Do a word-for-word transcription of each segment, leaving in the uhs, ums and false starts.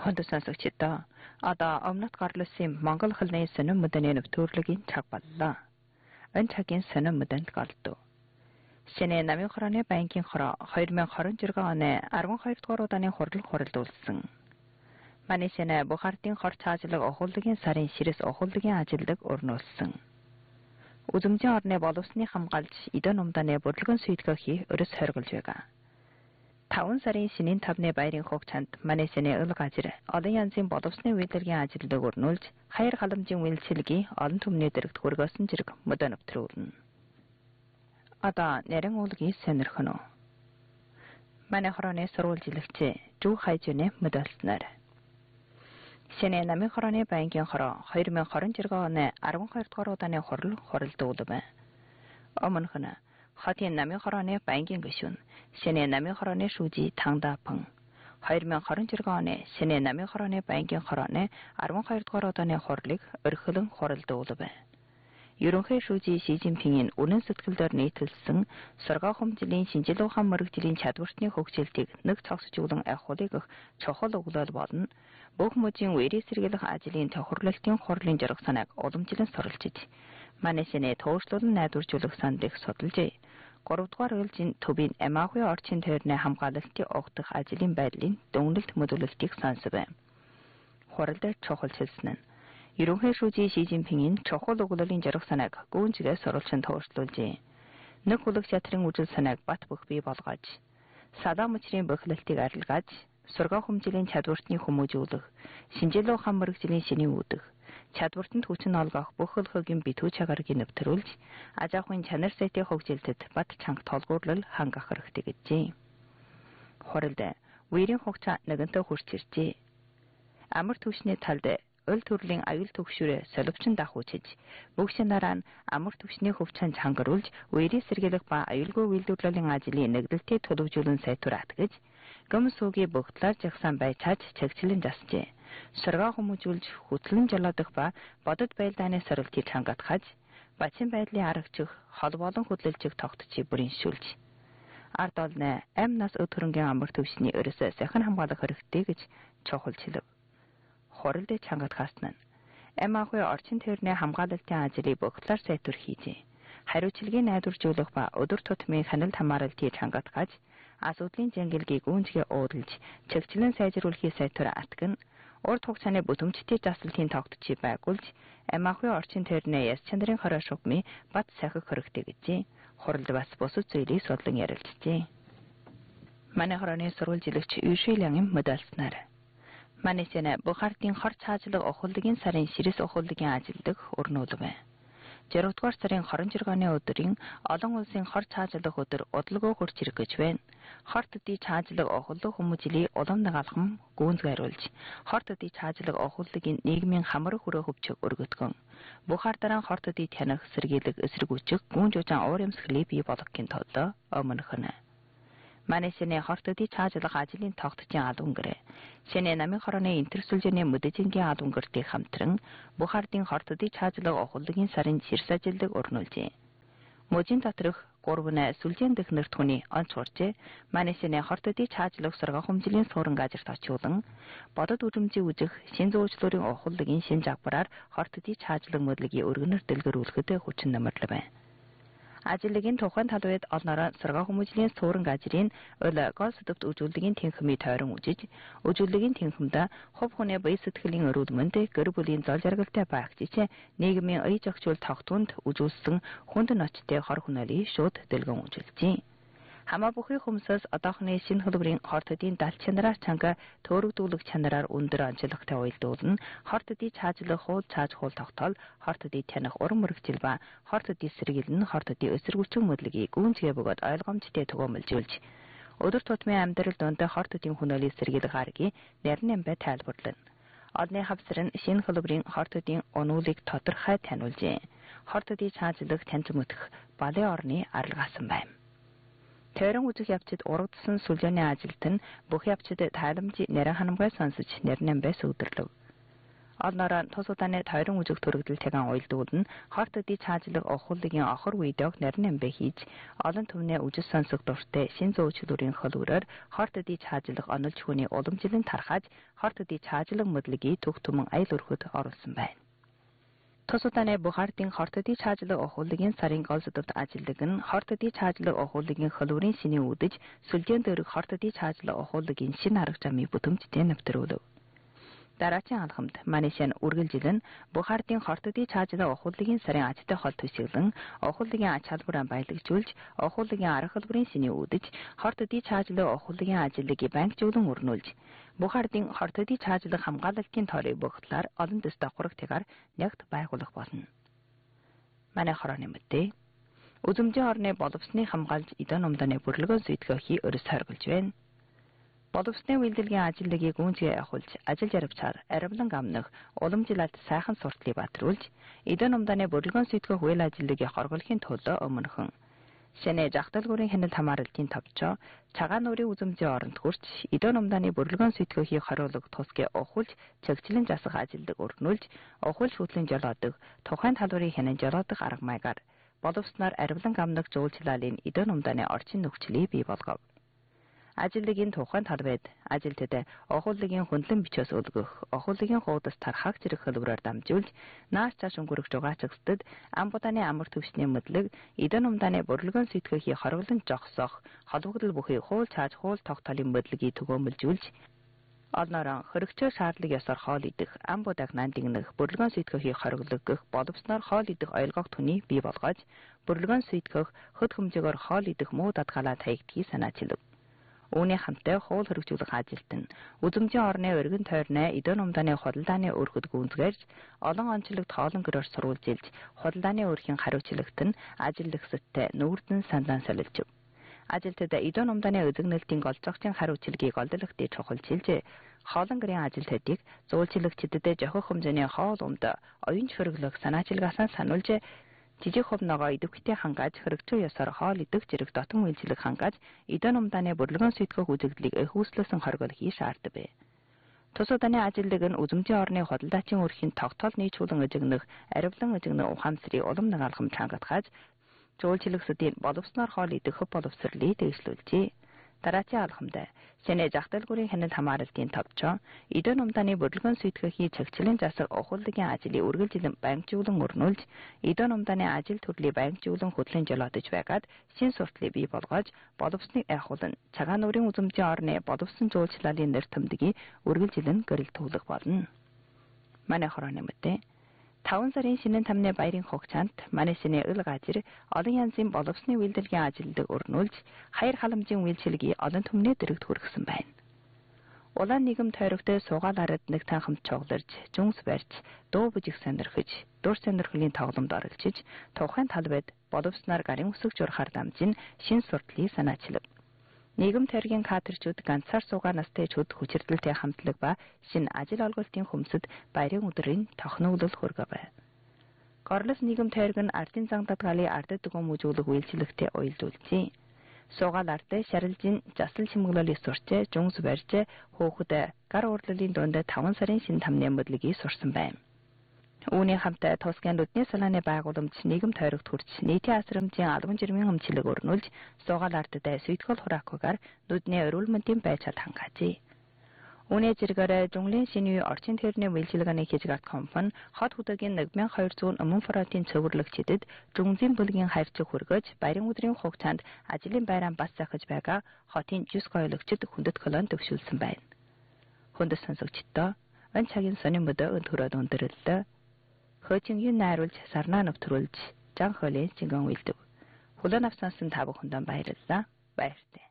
Honda сонсогчдоо одоо өмнөд гарлуулсан Монгол хэлний сонин мөдөний нэвтрүүлгийн цаг боллоо. Энэ цагийн сонин мөдөнд голдов. Шинэ намын хорооны банкийн хороо two thousand twenty-six оны twelve дугаар удааны хурал хуралдуулсан. Манай шинэ Бухартын хор цаажлаг охууллагын сарын ширэс охууллагын ажилдаг өрнүүлсэн. Үзмжийн орны боловсны хамгаалж эдэн умдааны бодлогын сүйтгэхий өрөс хоригулж байгаа. five сарын шинийн тавны баярын хугацаанд манай шинэ өл газар олон янзын боловсны үйлдвэрийн ажилдаг өрнүүлж хаяр халамжийн үйлчилгээ олон түмний дэрэгт хүргэсэн зэрэг мөдөө нэвтрүүлнэ. Одоо нэрэн уулгийн сонирхно. Манай хорооны сурвалжилагч Жүү Хайжуны мөдөлснөр. Шинэ намын хорооны банкийн хороо twenty twenty-six оны twelve дугаар удааны хурал хуралдуулав. Өмнөх нь хотын намын хорооны банкийн гишүүн шинэ намын хорооны шүүжи Тангдаапан twenty twenty-six оны шинэ намын хорооны банкийн хорооны twelve дугаар удааны хурлыг өргөлөн хуралдуулав. Ерөнхий шүүжи Ши Жинпингийн үнэн сэтгэлээр нийтэлсэн сургаа хэмжээний шинжил ухаан мөрөгжлийн чадвартны хөгжүүлэлтийг нэг цогцжуулан ахиулыг чухал өглөөл болно. Бүх мужийн үерийн сэргийлэх ажлын тохирлолтын хурлын жаргал санааг уламжлан суралцж манай шинэ төвшлүүлэн найдваржуулах сандыг судалжээ. three дугаар үйлжийн төвийн Амаахуй орчин тойрны хамгаалалтын угдах ажлын байдлын дүгнэлт мөдөрлөлтийг сонсов. Хуралд чухалчилсан нь ерөнхий шүүжи Ши Жинпингийн чухал өглөөлийн жаргал санааг гүнзгий сурвалжин төвшлүүлжээ. Нэг хүлэг чатрын үжил санааг бат бөх бий болгож, садаа мөчрийн бөхлөлтийг арилгаж, сургаа хэмжээний чадвартны хүмүүжүүлэх, шинжил ухаан мөрөгжлийн шинийн үүдэх, чадвартанд хүчин олгох бүх хөлхөгийн битүү чагарыг нэвтрүүлж, аж ахуйн чанар сайтын хөгжүүлэлтэд бат чанга толгуурлал хангах хэрэгтэй гэжээ. Хуралд үерийн хугацаа нэгэнтээ хүрч иржээ. Амар түвшний талд өл төрлийн аюул төгшөрөө соливчин дахуучиж, бүх шинараа амар түвшний хөвчөнд чангаруулж, үерийн сэргийлэх ба аюулгүй үйлдвэрлэлийн ажлын нэгдэлтийг төлөвжүүлэн сайтур атгаж, гомс үгийн бүгдлаар жагсан байцааж чагчлан засжээ. Сургаа хүмүүжүүлж, хөтлөн жолоодох ба бодод байлдааны сорилтыг чангатгаж, бачин байдлын аргачих, хол болон хөдлөлжиг тогтчийг бүрэншүүлж, ард олны амь нас өд хөрөнгийн амар түвшний өрөөсөө сахин хамгаалах хэрэгтэй гэж чухалчлав. Хуралд чангатгаас нь Амаахуй орчин тойрны хамгаалалтын ажлыг бүгдлаар сайтур хийжээ. Хариуцлагыг найдваржуулах ба өдөр тутмын хяналт хамгаалалтыг чангатгаж, асуудлын зэнгэлгийг гүнзгий уудалж, чигчлэн сайжруулахыг сайтур атган, урд хугацааны бүтэмжтэй заслалтын тогтчийг байгуулж, Амаахуй орчин тойрны яс чанарын хороо шугмын бат сахих хэрэгтэй гэжээ. Хуралд бас бусад зүйлийг судлан ярилцжээ. Манай хорооны сурвалжилагч Юшилянгын мөдөлснөр. Манай шинэ Бухартын хор цаажлаг охууллагын сарын ширэс охууллагын ажилдаг өрнүүлв. six дугаар сарын twenty-six оны өдрийн олон улсын хор цаажлах өдөр удалгүй хурц ирэх гэж байна. Хор төдий цаажлаг охууллаг хүмүүжлийг улам нагаалхан гүнзгийруулж, хор төдий цаажлаг охууллагын нийгмийн хамар хүрээ хөвчөг өргөдгөн. Бухартараа хор төдий таних сэргийлэг эсрэг үчиг гүн жужаан уур юмсгалыг бий болгохын тулд өмнөх нь манай шинэ хор төдий цаажлах ажлын тогтцын албан гэрээ, шинэ намын хорооны интерсүлжээний мөдөжингийн албан гэртийг хамтран Бухартын хор төдий цаажлах охууллагын сарын ширс ажилдаг өрнүүлжээ. Мужийн доторх гурван сүлжээн дэх нэр түүний онц уржээ. Манай шинэ хор төдий цаажлах сургаа хэмжээний суурин газарт очиулан бодод үрэмжийн үзэх шин зөөчлөрийн охууллагын шин жагвараар хор төдий цаажлах мөдлөгийн өргөнөр дэлгэрүүлэхэд хүчин намарлав байна. Ажлын тухайн талбайд олнороо сургаа хүмүүжлийн суурин газрын өл гол сэдвт үзүүлэлтийн тэнхмийн тойрон үжиж, үзүүлэлтийн тэнхэмд хувь хүний бие сэтгэлийн өрөөл мөнд гэр бүлийн зол жаргалтай байгчич нийгмийн ая зохицуул тогтвонд үзүүлсэн хүнд ноцтой хор хүнэлийг шууд дэлгэн үзүүлжээ. Хамаа бүхий хүмүүсээс одоохны шинэ хөлбөрийн хор төдийн дал чанараар чанга төөрөгдүүлэх чанараар өндөр онцлогтой уялдуулна. Хор төдий цаажлах хуул цааж хуул тогтоол, хор төдий таних уран мөрөгжил ба хор төдий сэргийлэн хор төдий өсөргүчэн мэдлэгийг гүнзгий бөгөөд ойлгомжтой түгээмэлжүүлж, өдөр тутмын амьдрал донд хор төдийн хүнэлийг сэргийлэх аргыг нарийн бай тайлбарлана. Одны хавсрын шинэ хөлбөрийн хор төдийн онуулыг тодорхой таниулжээ. Хор төдий цаажлах танц мөтөх балын орны арилгаасан байна. Тойрон үзэх явцад урагдсан сүлжээний ажилт нь бүх явцад тайламжийн нэрэн ханамгай сонсож нэрнэн байс өдөрлөв. Олноор тусуудааны тойрон үжиг төрөгдөл цагаан уялдуул нь хорт өдий цаажилга ухууллагын охор видеог нарийн амбэ хийж олон түвнээ үжис сонсох дуртай шин зөөчлөрийн хөлөөрөөр хорт өдий цаажилга онолж хүний уламжлан тархаж хорт өдий цаажилга модлогийг түг түмэн аял өрхөд оруулсан байна. Тусуудааны Бухардын хорт өдий цаажилга ухууллагын сарын гол сэдвт ажиллаг нь хорт өдий цаажилга ухууллагын хөлөөрийн шиний үдэж сүлжээн дээрх хорт өдий цаажилга ухууллагын шинэ арга замыг бүтэмжтэй нэвтрүүлв. Дараагийн алхамд Манишин үргэлжилэн Бухардын хорт өдий цаажилга ухууллагын сарын ажтай хол төсөглөн ухууллагын ач холбогдол баялагжуулж ухууллагын арга хөлбөрийн шиний үдэж хорт өдий цаажилга ухууллагын ажлыг банкжуулан өрнүүлж Бухардын хорт өдий цаажилга хамгаалалтын тойрыг богтлаар олон дэс давхрагтайгаар нягт байгуулах болно. Манай хорооны мэдээ үзэмжийн орны боловсны хамгаалж эдэн умдааны бүрлэгэн зүйтгэхий өрөс харгалж байна. Боловсны үйлдвэрийн ажлыг гүнзгий явуулж, ажил жаргачаар аривлан амнах, уламжлалт сайхан суртлыг батруулж, эдэн умдааны бүрлэгэн зүйтгэх үйл ажлыг хорголохын тулд өмнөхөн Шинэ жагталгуурын хяналт хамааралтын товчоо цагаан нуурын үзэмжийн оронд хүрч эдэн умдааны бүрлэгэн сэтгүүхийг хариулах тусгай ухуулж чагчлан засах ажилд өргнүүлж ухуулж хөтлөн жолоодог тухайн талбарын хянан жолоодох арга маягаар боловсноор аривлан амнах жуулчлалын эдэн умдааны орчин нөхцөлийг бий болгов. Ажилдгийн тухайн талбайд ажилтнууд ухууллагын хөндлөн бичээс өлгөх, ухууллагын хуудас тархаг зэрэг хөлбөрөөр дамжуулж, наас цааш өнгөрөх жугаачгсдад ам будааны амар төвчний мэдлэг, эдэн умдааны бүрлэгэн сэтгүүхий хорглон жогсоох, холбогдол бүхий хуул цааж хуул тогтоолын мэдлэгийг төгөөмөлжүүлж, олноороо хөрөгчөө шаардлага ёсоор хоол идэх, ам будааг нандинах, бүрлэгэн сэтгүүхий хорглогох, боловсноор хоол идэх ойлгох түнийг бий болгож, бүрлэгэн сэтгөх хөт хэмжээгээр хоол идэх муу дадгалаа таягдгийг санаачилв. Үүний хамтаа хуул хөргөжүүлэх ажилт нь үзэмжийн орны өргөн тойрны эдэн умдааны худалдааны өрхөд гүнзгийж олон онцлог тоолон гэрээр сурвалж илж худалдааны өрхийн хариуцлагт нь ажилтгсдтэй нүүрдэн сандаан солилжв. Ажилтнууд эдэн умдааны өзөгнөлтийн голцогчийн хариуцлагыг олдох дэд чухалж илж хоолон гэрийн ажилтнуудыг зуулчлагчдэд жохих хэмжээний хоол умд оюунч хөрөглөх санаачилгаасаа сануулж жижиг хувь ногоо идэвхтэй хангааж хөрөгчөө ёсоор хоол идэх зэрэг дотон үйлчлэг хангааж эдэн умдааны бүрлэгэн сүйтгэх үзэгдлийг эхүүслэсэн хоргол хий шаардв. Тусуудааны ажилдаг нь үзэмжийн орны худалдаачийн өрхийн тогтоол нийцүүлэн ажигнах, аривлан ажигнах ухаамсрын улам нагаалхам чангатгааж жуулчлагсдын боловсноор хоол идэх хөв боловсрлыг дэвшлүүлжээ. Дараагийн алхамд шинэ жагталгуурын хяналт хамааралтын товчоо эдэн умдааны бүрлэгэн сүйтгэхий чагчлан засаг ухууллагын ажлыг үргэлжилэн банкжуулан өрнүүлж эдэн умдааны ажил төрлийг банкжуулан хөтлөн жолоодож байгаад шин суртлыг бий болгож боловсныг айхуулан цагаан нуурын үзэмжийн орны боловсон жуулчлалын нэр томдгийг үргэлжилэн гэрэлтүүлэх болно. Манай хорооны мэдээ таван сарын шинэн тамны баярын хугацаанд Манишины ил газар олон янзын боловсны үйлдвэрийн ажилд өрнүүлж хаяр халамжийн үйлчилгээ олон түмнээ дэрэгд хүргэсэн байна. Улаан нийгэм тойрогтой суугаал арад нэг таахамт чоглорж, жүнс барьж, дуу бүжиг сонирхож, дур сонирхлын тогломд оролцож, тухайн талбайд боловсноор гарын үсэг журахаар дамжин шин суртлыг санаачлав. Нийгэм тойргийн кадрчуд ганцаар суугаа настай чуд хүчирдэлтэй хамтлаг ба шин ажил олголтын хүмсэд баярын өдрийн тохногдол хүргэв. Горлос нийгэм тойрог нь ардын зан дадгалын ардад дүгнэмжүүлэх үйлчлэгтэй уялдуулжээ. Суугаал ардаа шарилжин засал шимгэлэлийг сурчээ, жүнс барьж, хөөхд гар уурлалын дунд таван сарын шин тамны мэдлэгийг сурсан байна. Үүний хамтаа тусгай нүдний салааны байгууламж нийгэм тойрогт хүрч нийтийн асрамжийн албан жирмийн өмчлөг өрнүүлж суугаал ардтай сүйтгэл хураахгүйгээр нүдний эрүүл мэндийн байцаалд хангаажээ. Үүний зэрэгээрээ Жунглын шинэ орчин тойрны үйлчилгээний хязгаарт компани хот хөдөөгийн нэг мянган хоёр зуун өмнө фронтын цөвөрлөгчдөд Жунглын бүлгийн хайрцаг хүргэж баярын өдрийн хугацаанд ажлын байраа бас захиж байгаа хотын жүз гоёлогчд хүндэт колон төвшүүлсэн байна. Хүндэт сонсогчдоо энэ цагийн сонин мөдөө өнтөрөөд өндөрлөлөө. Хөөцийн юм найруулж сарнаа нэвтрүүлж жан хоолын зингэн үйлдэв. Хүлээн авсансан та бүхэндээ баярлалаа. Баяртай.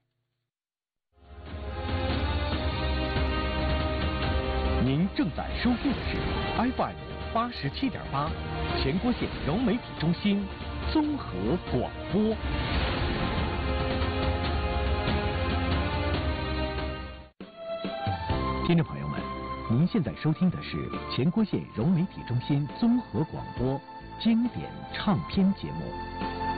您正在收听的是 F M 八十七点八全国县融媒体中心综合广播。听众朋友们，您现在收听的是全国县融媒体中心综合广播经典唱片节目。